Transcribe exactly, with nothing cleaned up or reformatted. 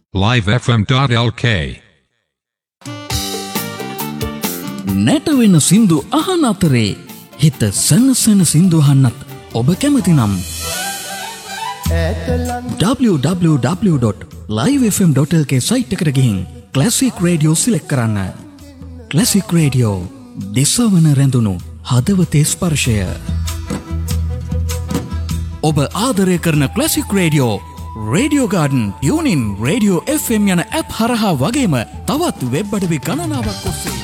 live f m dot l k. නැටවෙන සින්දු අහන අතරේ හිත සනසන සින්දු අහන්නත් ඔබ කැමති නම් w w w dot live f m dot l k site එකට ගිහින් ක්ලාසික් රේඩියෝ සිලෙක්ට් කරන්න. ක්ලාසික් රේඩියෝ දිසවන රැඳුණු හදවතේ ස්පර්ශය. ඔබ ආදරය කරන classic radio, radio garden, tuning, radio F M යන ඇප් හරහා වගේම තවත් වෙබ් අඩවි ගණනාවක් ඔස්සේ